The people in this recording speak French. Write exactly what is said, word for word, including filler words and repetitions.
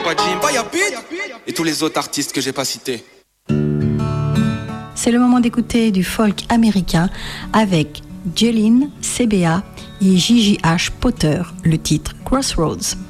pas Jim, pas Yapid et tous les autres artistes que j'ai pas cités. C'est le moment d'écouter du folk américain avec Jeline, C B A et J J H Potter, le titre Crossroads.